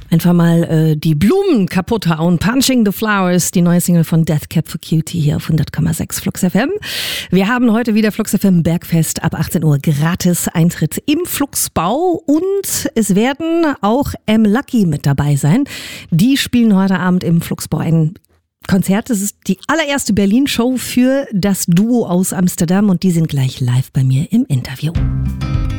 Einfach mal die Blumen kaputt hauen. Punching the Flowers, die neue Single von Death Cab for Cutie hier auf 100,6 Flux FM. Wir haben heute wieder Flux FM Bergfest ab 18 Uhr gratis Eintritt im Fluxbau und es werden auch M-Lucky mit dabei sein. Die spielen heute Abend im Fluxbau ein Konzert. Das ist die allererste Berlin-Show für das Duo aus Amsterdam und die sind gleich live bei mir im Interview.